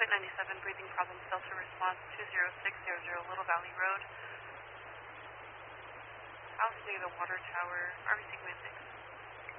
Flight 97, breathing problems, Delta response 20600 Little Valley Road. Alpha Data Water Tower, RBC Command 6.